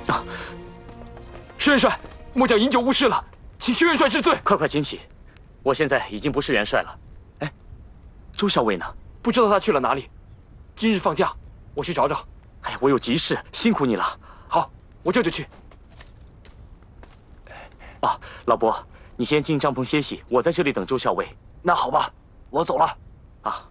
薛元帅，末将饮酒误事了，请薛元帅治罪。 快请起！我现在已经不是元帅了。哎，周校尉呢？ 不知道他去了哪里。今日放假，我去找找。 哎，我有急事，辛苦你了。 好，我这就去。 啊，老伯，你先进帐篷歇息，我在这里等周校尉。 那好吧，我走了。 啊。